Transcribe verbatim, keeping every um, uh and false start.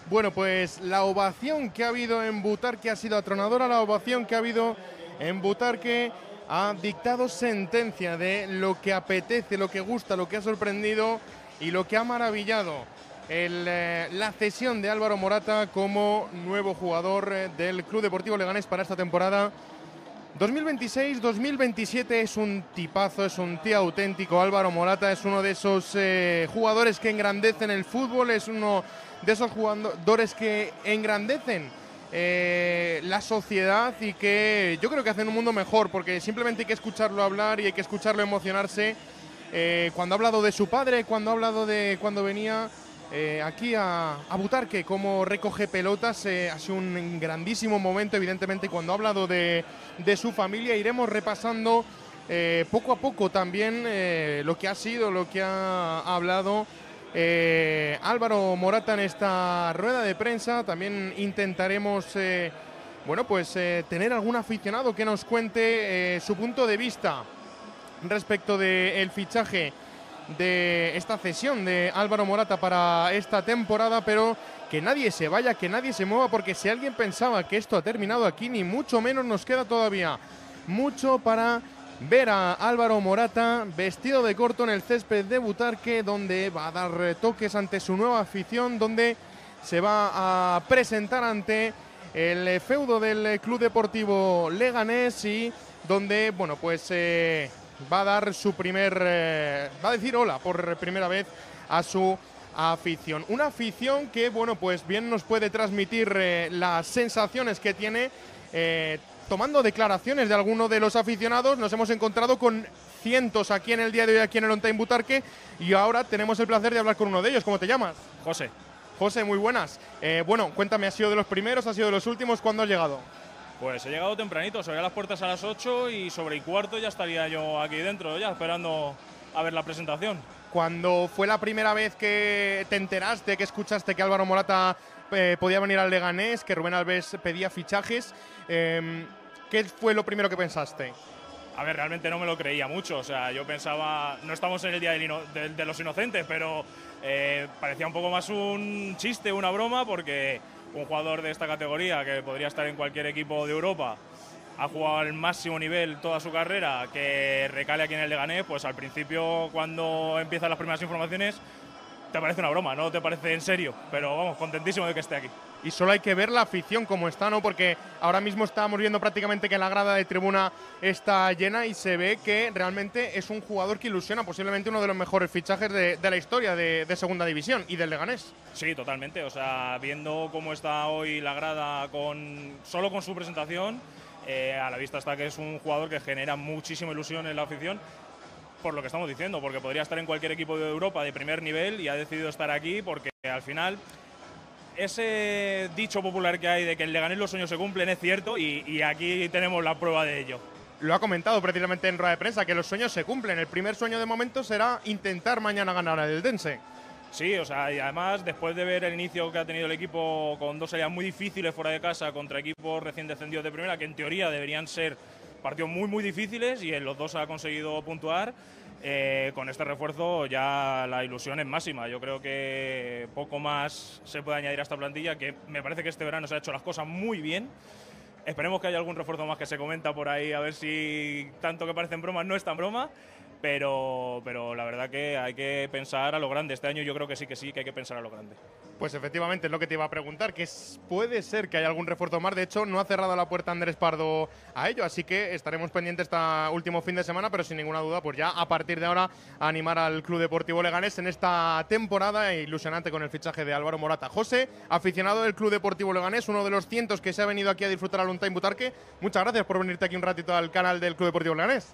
Bueno, pues la ovación que ha habido en Butarque ha sido atronadora, la ovación que ha habido en Butarque ha dictado sentencia de lo que apetece, lo que gusta, lo que ha sorprendido y lo que ha maravillado. El, eh, la cesión de Álvaro Morata como nuevo jugador eh, del Club Deportivo Leganés para esta temporada dos mil veintiséis dos mil veintisiete. Es un tipazo, es un tío auténtico. Álvaro Morata es uno de esos eh, jugadores que engrandecen el fútbol, es uno de esos jugadores que engrandecen eh, la sociedad y que yo creo que hacen un mundo mejor, porque simplemente hay que escucharlo hablar y hay que escucharlo emocionarse. Eh, cuando ha hablado de su padre, cuando ha hablado de cuando venía Eh, aquí a, a Butarque, como recoge pelotas, eh, ha sido un grandísimo momento, evidentemente. Cuando ha hablado de, de su familia, iremos repasando eh, poco a poco también eh, lo que ha sido, lo que ha hablado eh, Álvaro Morata en esta rueda de prensa. También intentaremos eh, bueno, pues, eh, tener algún aficionado que nos cuente eh, su punto de vista respecto del fichaje de esta cesión de Álvaro Morata para esta temporada, pero que nadie se vaya, que nadie se mueva, porque si alguien pensaba que esto ha terminado aquí, ni mucho menos, nos queda todavía mucho para ver a Álvaro Morata vestido de corto en el césped de Butarque, donde va a dar toques ante su nueva afición, donde se va a presentar ante el feudo del Club Deportivo Leganés y donde, bueno, pues eh, va a dar su primer, eh, va a decir hola por primera vez a su afición. Una afición que, bueno, pues bien nos puede transmitir eh, las sensaciones que tiene. Eh, tomando declaraciones de algunos de los aficionados, nos hemos encontrado con cientos aquí en el día de hoy, aquí en el On Time Butarque, y ahora tenemos el placer de hablar con uno de ellos. ¿Cómo te llamas? José. José, muy buenas. Eh, bueno, cuéntame, ¿has sido de los primeros, has sido de los últimos? ¿Cuándo has llegado? Pues he llegado tempranito, se abrían las puertas a las ocho y sobre y cuarto ya estaría yo aquí dentro, ya esperando a ver la presentación. Cuando fue la primera vez que te enteraste, que escuchaste que Álvaro Morata eh, podía venir al Leganés, que Rubén Alves pedía fichajes, eh, ¿qué fue lo primero que pensaste? A ver, realmente no me lo creía mucho, o sea, yo pensaba, no estamos en el Día de, de, de los Inocentes, pero eh, parecía un poco más un chiste, una broma, porque un jugador de esta categoría que podría estar en cualquier equipo de Europa, ha jugado al máximo nivel toda su carrera, que recale aquí en el Leganés, pues al principio, cuando empiezan las primeras informaciones, te parece una broma, no te parece en serio, pero vamos, contentísimo de que esté aquí. Y solo hay que ver la afición como está, ¿no? Porque ahora mismo estamos viendo prácticamente que la grada de tribuna está llena y se ve que realmente es un jugador que ilusiona, posiblemente uno de los mejores fichajes de, de la historia de, de Segunda División y del Leganés. Sí, totalmente, o sea, viendo cómo está hoy la grada con solo con su presentación, eh, a la vista está que es un jugador que genera muchísima ilusión en la afición, por lo que estamos diciendo, porque podría estar en cualquier equipo de Europa de primer nivel y ha decidido estar aquí porque al final ese dicho popular que hay de que el Leganés los sueños se cumplen es cierto y, y aquí tenemos la prueba de ello. Lo ha comentado precisamente en rueda de prensa, que los sueños se cumplen. El primer sueño de momento será intentar mañana ganar al Eldense. Sí, o sea, y además después de ver el inicio que ha tenido el equipo con dos salidas muy difíciles fuera de casa contra equipos recién descendidos de primera, que en teoría deberían ser partidos muy muy difíciles y en los dos ha conseguido puntuar, eh, con este refuerzo ya la ilusión es máxima. Yo creo que poco más se puede añadir a esta plantilla, que me parece que este verano se ha hecho las cosas muy bien. Esperemos que haya algún refuerzo más que se comenta por ahí, a ver si tanto que parecen bromas no es tan broma. Pero, pero la verdad que hay que pensar a lo grande. Este año yo creo que sí que sí, que hay que pensar a lo grande. Pues efectivamente es lo que te iba a preguntar, que puede ser que haya algún refuerzo más. De hecho, no ha cerrado la puerta Andrés Pardo a ello, así que estaremos pendientes este último fin de semana, pero sin ninguna duda, pues ya a partir de ahora a animar al Club Deportivo Leganés en esta temporada ilusionante con el fichaje de Álvaro Morata. José, aficionado del Club Deportivo Leganés, uno de los cientos que se ha venido aquí a disfrutar al On Time Butarque, muchas gracias por venirte aquí un ratito al canal del Club Deportivo Leganés.